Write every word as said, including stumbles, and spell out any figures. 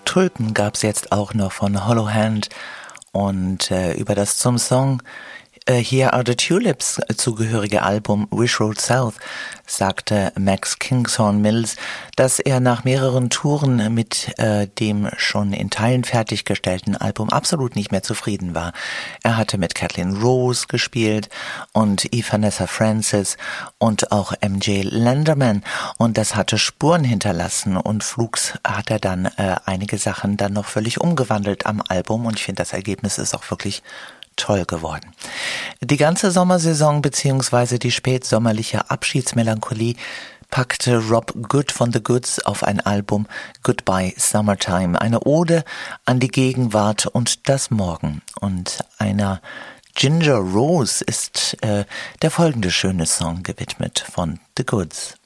Tulpen gab's jetzt auch noch von Hollow Hand und äh, über das zum Song äh, Here Are the Tulips zugehörige Album Wish Road South sagte Max Kingston Mills, dass er nach mehreren Touren mit äh, dem schon in Teilen fertiggestellten Album absolut nicht mehr zufrieden war. Er hatte mit Kathleen Rose gespielt und Evanessa Francis und auch M J Lenderman und das hatte Spuren hinterlassen und flugs hat er dann äh, einige Sachen dann noch völlig umgewandelt am Album und ich finde, das Ergebnis ist auch wirklich toll geworden. Die ganze Sommersaison bzw. die spätsommerliche Abschiedsmelancholie packte Rob Good von The Goods auf ein Album Goodbye Summertime, eine Ode an die Gegenwart und das Morgen. Und einer Ginger Rose ist äh, der folgende schöne Song gewidmet von The Goods.